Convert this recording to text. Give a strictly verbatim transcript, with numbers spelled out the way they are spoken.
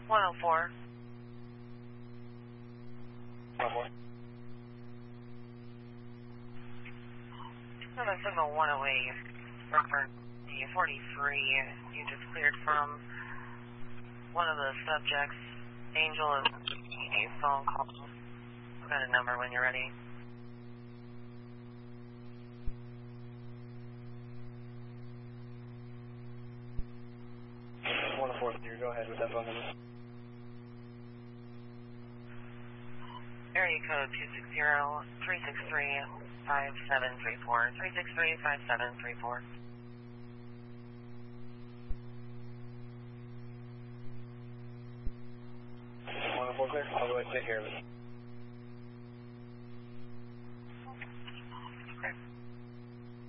one oh four. one oh four. Seven signal one oh eight. Reference the forty-three. You just cleared from one of the subjects. Angel is a phone call. I've got a number when you're ready. one oh four, go ahead with that phone number. Area code two six zero, three six three, five seven three four. three six three, five seven three four. one oh four clear. I'll go ahead and take care of it.